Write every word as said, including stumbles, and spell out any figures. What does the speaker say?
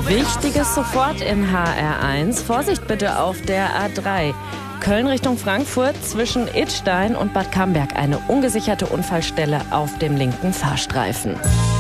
Wichtiges sofort in H R eins. Vorsicht bitte auf der A drei. Köln Richtung Frankfurt zwischen Idstein und Bad Camberg. Eine ungesicherte Unfallstelle auf dem linken Fahrstreifen.